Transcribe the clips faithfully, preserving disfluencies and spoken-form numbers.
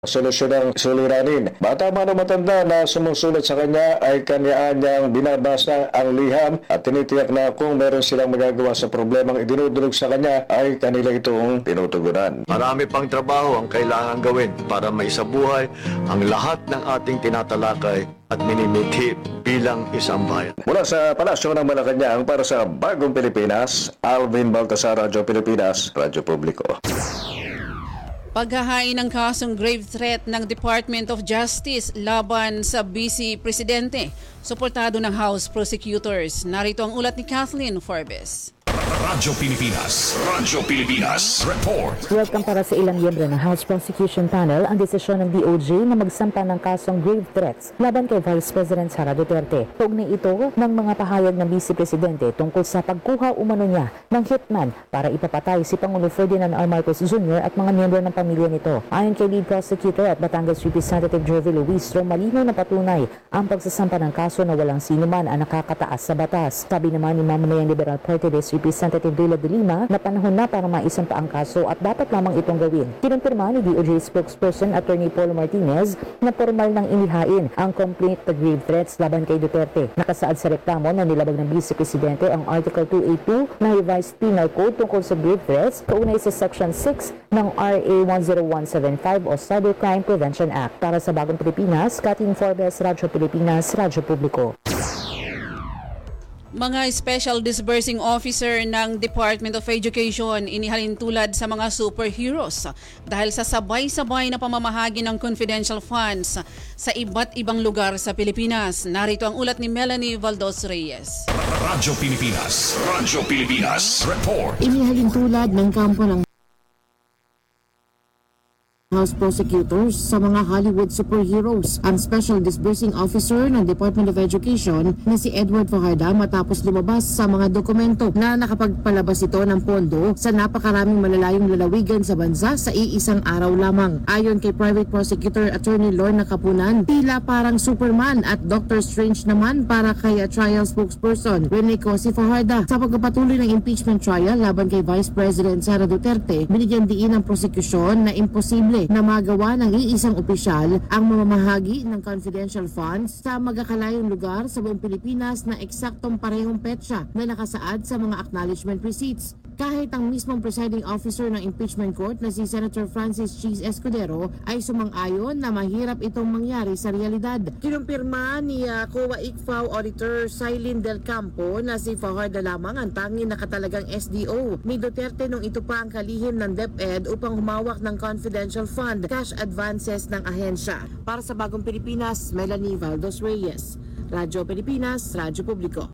Solusyon ng suliranin. Bata man o matanda na sumusunod sa kanya ay kanya-anyang binabasa ang liham at tinitiyak na kung meron silang magagawa sa problemang idinudulog sa kanya ay kanila itong tinutugunan. Marami pang trabaho ang kailangan gawin para maisabuhay ang lahat ng ating tinatalakay at minimithi bilang isang bayan. Mula sa Palasyo ng Malacanang para sa Bagong Pilipinas, Alvin Baltasar, Radyo Pilipinas, Radyo Publiko. Paghahain ng kasong grave threat ng Department of Justice laban sa Vice Presidente, suportado ng House Prosecutors. Narito ang ulat ni Kathleen Forbes. Radyo Pilipinas, Radyo Pilipinas, Report. Welcome para sa ilang miyembro ng House Prosecution Panel ang desisyon ng D O J na magsampa ng kasong grave threats laban kay Vice President Sara Duterte. Kaugnay ito ng mga pahayag ng Vice Presidente tungkol sa pagkuha umano niya ng hitman para ipapatay si Pangulo Ferdinand R. Marcos Junior at mga miyembro ng pamilya nito. Ayon kay Lead Prosecutor at Batangas Representative Jovi Luistro, malinaw na patunay ang pagsasampa ng kaso na walang sinuman ang nakakataas sa batas. Sabi naman ni Mamamayang Liberal Party List Representative Dela de Lima na panahon na para maisampa ang kaso at dapat lamang itong gawin. Kinumpirma ni D O J spokesperson Attorney Paul Martinez na formal nang inihain ang complaint to grave threats laban kay Duterte. Nakasaad sa reklamo na nilabag ng Vice Presidente ang Article two eighty-two na Revised Penal Code tungkol sa grave threats kaunay sa Section six ng R A one oh one seven five o Cybercrime Prevention Act. Para sa Bagong Pilipinas, Kathleen Forbes, Radyo Pilipinas, Radyo Publiko. Mga Special Disbursing Officer ng Department of Education inihalin tulad sa mga superheroes dahil sa sabay-sabay na pamamahagi ng confidential funds sa iba't ibang lugar sa Pilipinas. Narito ang ulat ni Melanie Valdos Reyes. Radyo Pilipinas, Radyo Pilipinas, Report. Inihalin tulad ng kampo ng House Prosecutors sa mga Hollywood superheroes ang Special Disbursing Officer ng Department of Education na si Edward Fajarda matapos lumabas sa mga dokumento na nakapagpalabas ito ng pondo sa napakaraming malalayong lalawigan sa bansa sa iisang araw lamang. Ayon kay Private Prosecutor Attorney Lorna Capunan, tila parang Superman at Doctor Strange naman para kay trial spokesperson Rene Cosi Fajarda. Sa pagpapatuloy ng impeachment trial laban kay Vice President Sara Duterte, binigyan diin ng prosekusyon na imposible na magawa ng iisang opisyal ang mamamahagi ng confidential funds sa magkakalayong lugar sa buong Pilipinas na eksaktong parehong petsa na nakasaad sa mga acknowledgement receipts. Kahit ang mismong presiding officer ng impeachment court na si Senator Francis Cheese Escudero ay sumang-ayon na mahirap itong mangyari sa realidad. Kinumpirma ni uh, C O A ICFAO Auditor Silene Del Campo na si Fajarda lamang ang tanging nakatalagang S D O ni Duterte nung ito pa ang kalihim ng DepEd upang humawak ng confidential fund cash advances ng ahensya. Para sa Bagong Pilipinas, Melanie Valdos Reyes, Radyo Pilipinas, Radyo Publiko.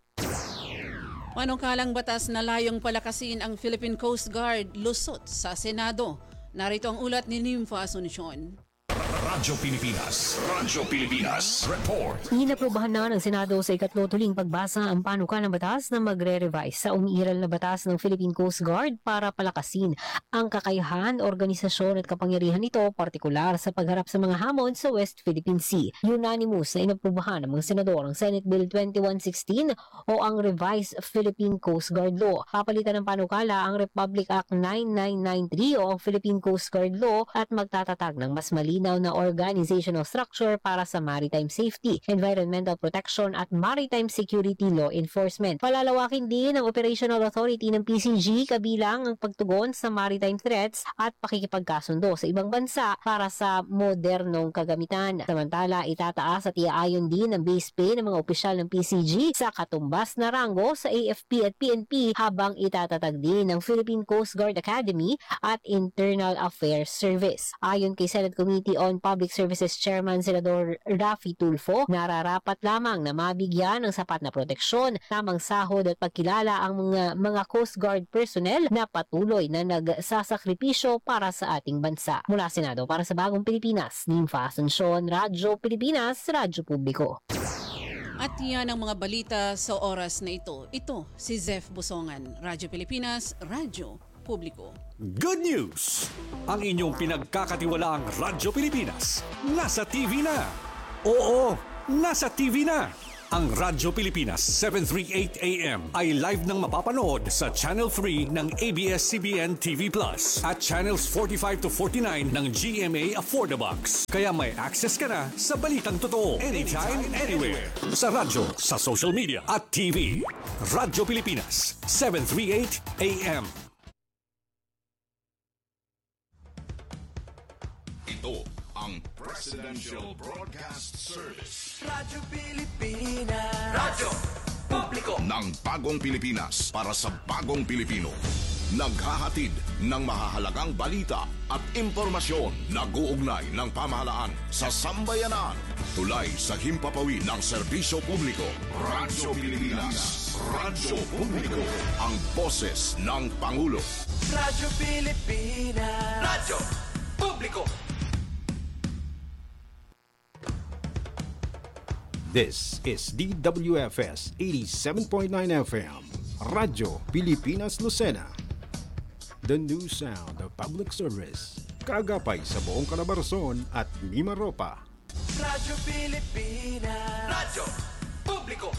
Panukalang batas na layong palakasin ang Philippine Coast Guard lusot sa Senado. Narito ang ulat ni Nympha Asuncion. Radyo Pilipinas, Radyo Pilipinas, Report. Inaprubahan na ng Senado sa ikatlo tuling pagbasa ang panukalang batas na magre-revise sa umiiral na batas ng Philippine Coast Guard para palakasin ang kakayahan, organisasyon at kapangyarihan nito, partikular sa pagharap sa mga hamon sa West Philippine Sea. Unanimous na inaprubahan ng mga senador ang Senate Bill twenty-one sixteen o ang Revised Philippine Coast Guard Law. Papalitan ng panukala ang Republic Act ninety-nine ninety-three o ang Philippine Coast Guard Law at magtatatag ng mas malinaw na organizational structure para sa maritime safety, environmental protection at maritime security law enforcement. Palalawakin din ang operational authority ng P C G kabilang ang pagtugon sa maritime threats at pakikipagkasundo sa ibang bansa para sa modernong kagamitan. Samantala, itataas at iaayon din ang base pay ng mga opisyal ng P C G sa katumbas na ranggo sa A F P at P N P habang itatatag din ng Philippine Coast Guard Academy at Internal Affairs Service. Ayon kay Senate Committee on Public Services Chairman Senador Raffy Tulfo, nararapat lamang na mabigyan ng sapat na proteksyon, tamang sahod at pagkilala ang mga, mga Coast Guard personnel na patuloy na nagsasakripisyo para sa ating bansa. Mula Senado para sa Bagong Pilipinas, Nympha Asuncion, Radyo Pilipinas, Radyo Publiko. At yan ang mga balita sa oras na ito. Ito si Zef Busongan, Radyo Pilipinas, Radyo Publiko. Good news! Ang inyong pinagkakatiwalaang Radyo Pilipinas nasa T V na. Oo, nasa T V na. Ang Radyo Pilipinas seven thirty-eight A M ay live nang mapapanood sa Channel three ng A B S C B N T V Plus at Channels forty-five to forty-nine ng G M A Affordabox. Kaya may access ka na sa balitang totoo anytime, anywhere. Sa radyo, sa social media at T V. Radyo Pilipinas seven thirty-eight A M. Ito ang Presidential Broadcast Service. Radyo Pilipinas. Radyo Publiko ng bagong Pilipinas para sa bagong Pilipino. Naghahatid ng mahahalagang balita at impormasyon na guugnay ng pamahalaan sa sambayanan. Tulay sa himpapawid ng serbisyo publiko. Radyo Pilipinas. Radyo Publiko. Ang boses ng Pangulo. Radyo Pilipinas. Radyo Publiko. This is D W F S eighty-seven point nine F M, Radyo Pilipinas Lucena. The new sound of public service. Kaagapay sa buong Calabarzon at Mimaropa. Radyo Pilipinas. Radyo Publiko.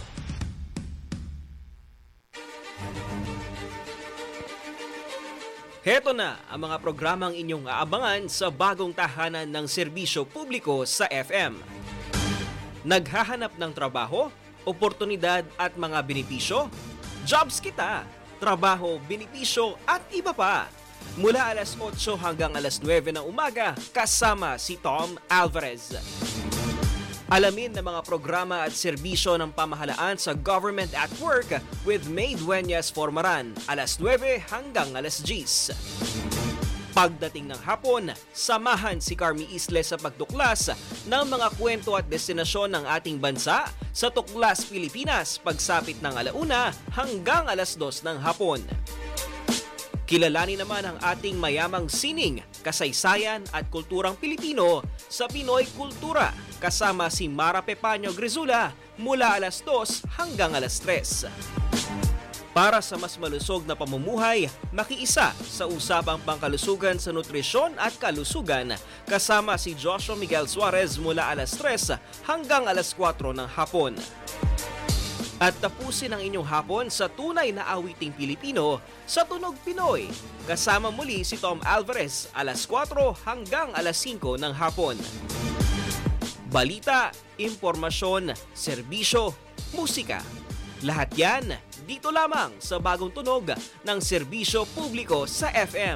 Heto na ang mga programang inyong aabangan sa bagong tahanan ng serbisyo publiko sa F M. Naghahanap ng trabaho, oportunidad at mga benepisyo? Jobs Kita! Trabaho, benepisyo at iba pa. Mula alas otso hanggang alas nuwebe ng umaga, kasama si Tom Alvarez. Alamin ng mga programa at serbisyo ng pamahalaan sa Government at Work with May Dueñas Formaran, alas nuwebe hanggang alas diyes. Pagdating ng hapon, samahan si Carmi Isle sa pagtuklas ng mga kwento at destinasyon ng ating bansa sa Tuklas Pilipinas pagsapit ng alauna hanggang alas dos ng hapon. Kilalanin naman ang ating mayamang sining, kasaysayan at kulturang Pilipino sa Pinoy Kultura kasama si Mara Pepaño Grizula mula alas dos hanggang alas tres. Para sa mas malusog na pamumuhay, makiisa sa usapang pangkalusugan sa nutrisyon at kalusugan kasama si Joshua Miguel Suarez mula alas tres hanggang alas kwatro ng hapon. At tapusin ang inyong hapon sa tunay na awiting Pilipino sa Tunog Pinoy. Kasama muli si Tom Alvarez alas kwatro hanggang alas singko ng hapon. Balita, impormasyon, serbisyo, musika. Lahat yan dito lamang sa bagong tunog ng serbisyo publiko sa F M.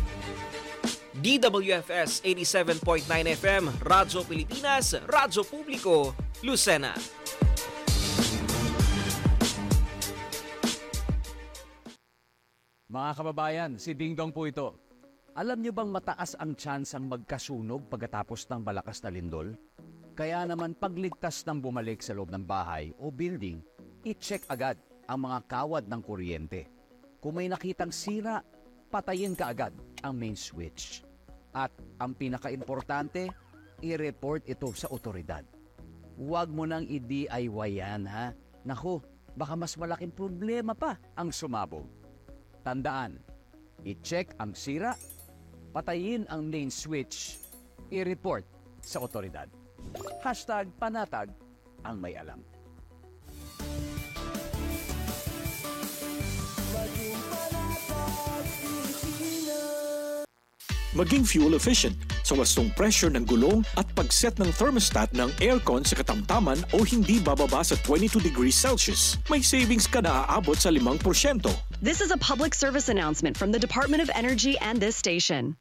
D W F S eighty-seven point nine F M, Radyo Pilipinas, Radyo Publiko, Lucena. Mga kababayan, si Ding Dong po ito. Alam niyo bang mataas ang tsansang magkasunog pagkatapos ng malakas na lindol? Kaya naman pagligtas ng bumalik sa loob ng bahay o building, i-check agad ang mga kawad ng kuryente. Kung may nakitang sira, patayin ka agad ang main switch. At ang pinaka-importante, i-report ito sa otoridad. Huwag mo nang i-D I Y yan, ha? Naku, baka mas malaking problema pa ang sumabog. Tandaan, i-check ang sira, patayin ang main switch, i-report sa otoridad. Hashtag panatag ang may alam. Maging fuel efficient sa wastong pressure ng gulong at pag-set ng thermostat ng aircon sa katamtaman o hindi bababa sa twenty-two degrees Celsius. May savings ka na aabot sa limang porsyento. This is a public service announcement from the Department of Energy and this station.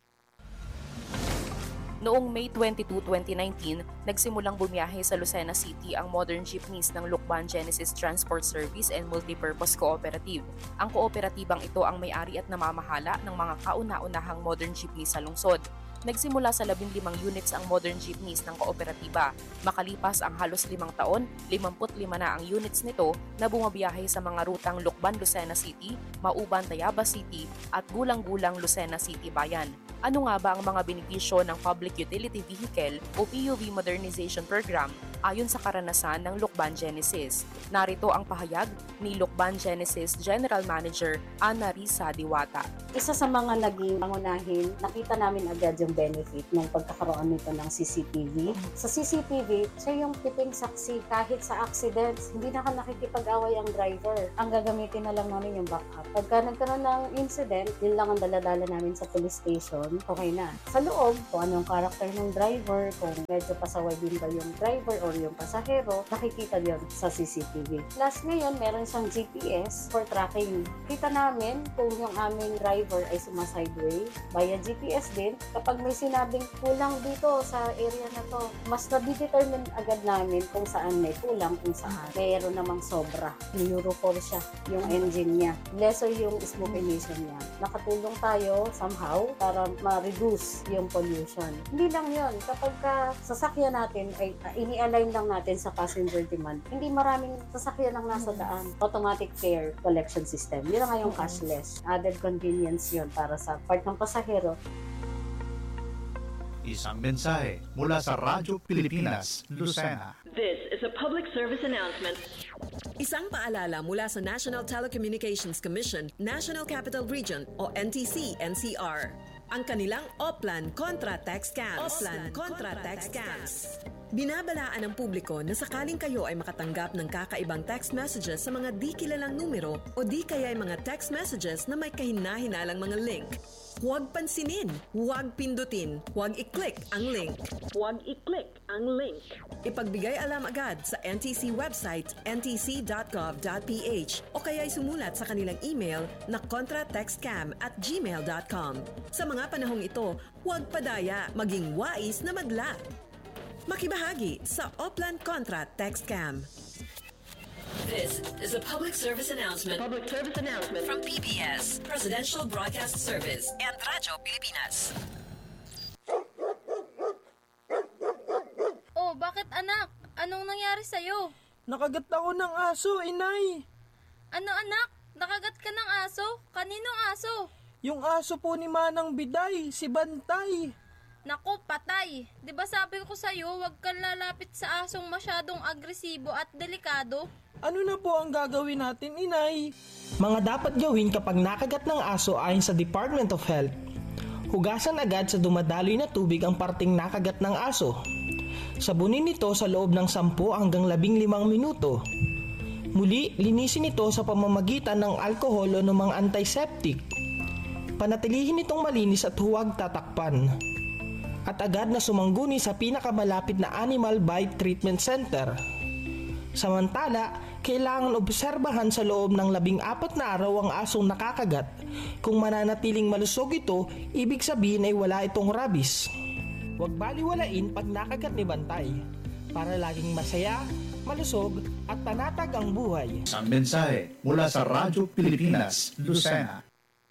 Noong May twenty-second, twenty nineteen, nagsimulang bumiyahe sa Lucena City ang modern jeepneys ng Lucban Genesis Transport Service and Multipurpose Cooperative. Ang kooperatibang ito ang may-ari at namamahala ng mga kauna-unahang modern jeepneys sa lungsod. Nagsimula sa labing limang units ang modern jeepneys ng kooperatiba. Makalipas ang halos limang taon, limampu't lima na ang units nito na bumabiyahe sa mga rutang Lucban, Lucena City, Mauban, Tayabas City at Gulang-Gulang, Lucena City Bayan. Ano nga ba ang mga benepisyo ng Public Utility Vehicle o P U V Modernization Program ayon sa karanasan ng Lucban Genesis? Narito ang pahayag ni Lucban Genesis General Manager Ana Risa Diwata. Isa sa mga naging pangunahin, nakita namin agad yung benefit ng pagkakaroon nito ng C C T V. Sa C C T V, siya yung tiping saksi kahit sa accidents, hindi na ka nakikipag-away ang driver. Ang gagamitin na lang namin yung backup. Pagka nagkaroon ng incident, yun lang ang daladala namin sa police station, okay na. Sa loob, kung anong karakter ng driver, kung medyo pasaway din ba yung driver or yung pasahero, nakikita yun sa C C T V. Plus ngayon, meron siyang G P S for tracking. Kita namin kung yung aming driver ay sumasideway via G P S din. Kapag may sinabing kulang dito sa area na to, mas nabidetermine agad namin kung saan may kulang, kung saan mayroon namang sobra. Euro four siya, yung engine niya. Lesser yung smoke emission niya. Nakatulong tayo somehow para ma-reduce yung pollution. Hindi lang yun. Kapag ka sasakyan natin ay uh, ini-align lang natin sa passenger demand, hindi maraming sasakyan ang nasa daan. Automatic fare collection system. Yun ang ngayong cashless. Added convenience yun para sa part ng pasahero. Isang mensahe mula sa Radyo Pilipinas, Lucena. This is a public service announcement. Isang paalala mula sa National Telecommunications Commission, National Capital Region o N T C N C R. Ang kanilang Oplan Contra Tax Scams. Oplan Contra Tax Scams. Binabalaan ng publiko na sakaling kayo ay makatanggap ng kakaibang text messages sa mga di kilalang numero o di kaya ay mga text messages na may kahina-hinalang mga link. Huwag pansinin, huwag pindutin, huwag i-click ang link. Huwag i-click ang link. Ipagbigay alam agad sa N T C website n t c dot gov dot p h o kaya'y sumulat sa kanilang email na contratextcam at gmail dot com. Sa mga panahong ito, huwag padaya, maging wais na magla. Makibahagi sa Oplan Contra Text Scam. This is a public service announcement. Public service announcement From P B S, Presidential Broadcast Service, and Radyo Pilipinas. Oh, bakit anak? Anong nangyari sa'yo? Nakagat ako ng aso, inay. Ano anak? Nakagat ka ng aso? Kaninong aso? Yung aso po ni Manang Biday, si Bantay. Naku, patay. Di ba sabi ko sa'yo, huwag kang lalapit sa asong masyadong agresibo at delikado? Ano na po ang gagawin natin, inay? Mga dapat gawin kapag nakagat ng aso ayon sa Department of Health. Hugasan agad sa dumadaloy na tubig ang parting nakagat ng aso. Sabunin ito sa loob ng sampu hanggang labing limang minuto. Muli, linisin ito sa pamamagitan ng alkohol o ng mga antiseptic. Panatilihin itong malinis at huwag tatakpan. At agad na sumangguni sa pinakamalapit na Animal Bite Treatment Center. Samantala, kailangan obserbahan sa loob ng labing apat na araw ang asong nakakagat. Kung mananatiling malusog ito, ibig sabihin ay wala itong rabies. Huwag baliwalain pag nakagat ni Bantay. Para laging masaya, malusog at panatag ang buhay. Isang mensahe mula sa Radyo Pilipinas, Lucena.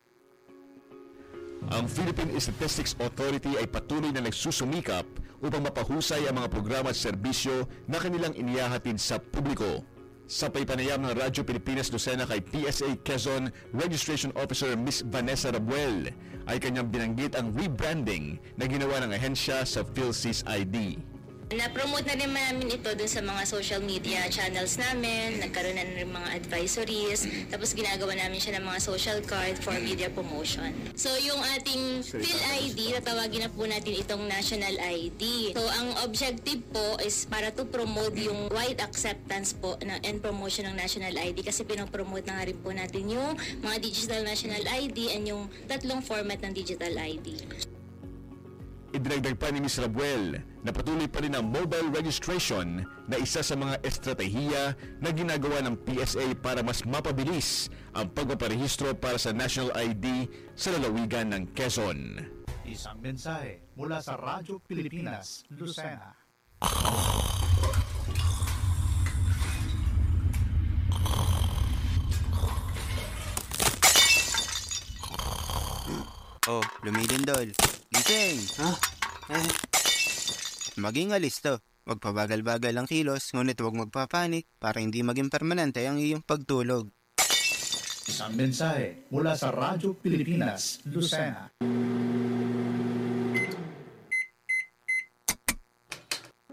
Ang Philippine Statistics Authority ay patuloy na nagsusumikap upang mapahusay ang mga programa at serbisyo na kanilang inihahatid sa publiko. Sa paypanayam ng Radyo Pilipinas Lucena kay P S A Quezon Registration Officer Miss Vanessa Rabuel ay kanyang binanggit ang rebranding na ginawa ng ahensya sa PhilSys I D. Na-promote na rin namin ito dun sa mga social media channels namin, nagkaroon na rin mga advisories, tapos ginagawa namin siya ng mga social card for media promotion. So yung ating Phil I D, tatawagin na po natin itong National I D. So ang objective po is para to promote yung wide acceptance po na, and promotion ng National I D kasi pinopromote na nga rin po natin yung mga digital National I D and yung tatlong format ng digital I D. Idinagdag pa ni Miz Rabuel na patuloy pa rin ang mobile registration na isa sa mga estratehiya na ginagawa ng P S A para mas mapabilis ang pagpaparehistro para sa National I D sa lalawigan ng Quezon. Isang mensahe mula sa Radyo Pilipinas, Lucena. Oh, lumilindol. Gising! Ha? Eh. Maging alis to. Huwag pabagal-bagal ang kilos, ngunit huwag magpapanik para hindi maging permanente ang iyong pagtulog. Isang mensahe mula sa Radyo Pilipinas, Lucena.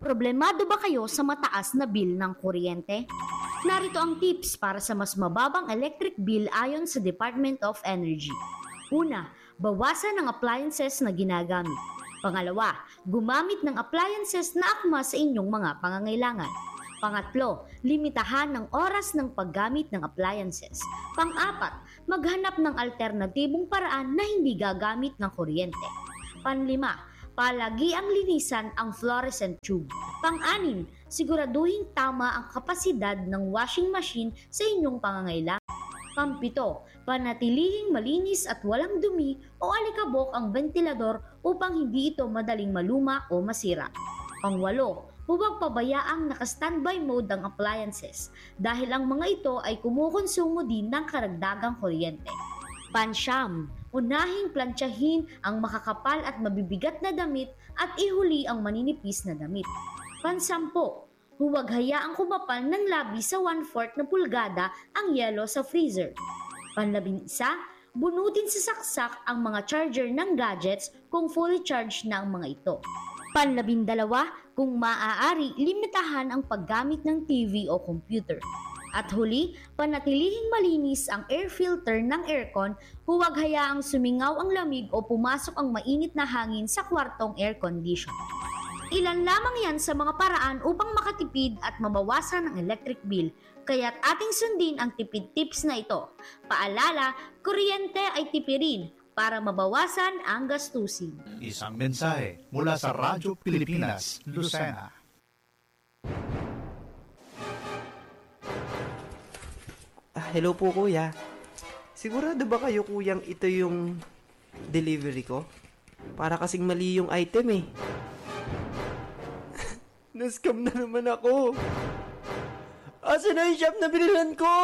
Problemado ba kayo sa mataas na bill ng kuryente? Narito ang tips para sa mas mababang electric bill ayon sa Department of Energy. Una, bawasan ang appliances na ginagamit. Pangalawa, gumamit ng appliances na akma sa inyong mga pangangailangan. Pangatlo, limitahan ng oras ng paggamit ng appliances. Pang-apat, maghanap ng alternatibong paraan na hindi gagamit ng kuryente. Panlima, palagi ang linisan ang fluorescent tube. Pang-anim, siguraduhin tama ang kapasidad ng washing machine sa inyong pangangailangan. Pampito, panatilihing malinis at walang dumi o alikabok ang ventilador upang hindi ito madaling maluma o masira. Pangwalo, huwag pabayaang naka-standby mode ang appliances dahil ang mga ito ay kumukonsumo din ng karagdagang kuryente. Pansyam, unahing plantsahin ang makakapal at mabibigat na damit at ihuli ang maninipis na damit. Pansampo, huwag hayaang kumapal ng labi sa one-fourth na pulgada ang yelo sa freezer. Panlabing isa, bunutin sa saksak ang mga charger ng gadgets kung fully charged na ang mga ito. Panlabindalawa, kung maaari, limitahan ang paggamit ng T V o computer. At huli, panatilihing malinis ang air filter ng aircon, huwag hayaang sumingaw ang lamig o pumasok ang mainit na hangin sa kwartong air condition. Ilan lamang yan sa mga paraan upang makatipid at mabawasan ang electric bill, kaya't ating sundin ang tipid tips na ito. Paalala, kuryente ay tipirin para mabawasan ang gastusin. Isang mensahe mula sa Radyo Pilipinas, Lucena. Ah, hello po kuya. Sigurado ba kayo kuyang ito yung delivery ko? Para kasing mali yung item eh. Nascam na naman ako. Asa na yung shop na binilan ko?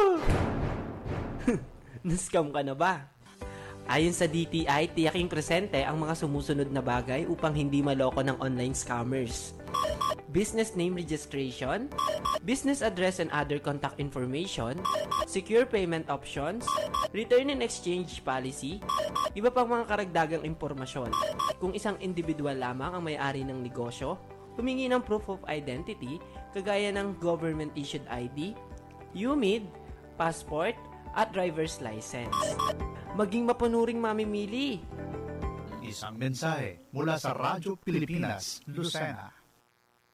Nascam ka na ba? Ayon sa D T I, tiyaking presente ang mga sumusunod na bagay upang hindi maloko ng online scammers. Business name registration, business address and other contact information, secure payment options, return and exchange policy, iba pang mga karagdagang impormasyon. Kung isang individual lamang ang may-ari ng negosyo, humingi ng proof of identity kagaya ng government-issued I D, U M I D, passport, at driver's license. Maging mapanuring mamimili. Isang mensahe mula sa Radyo Pilipinas, Lucena.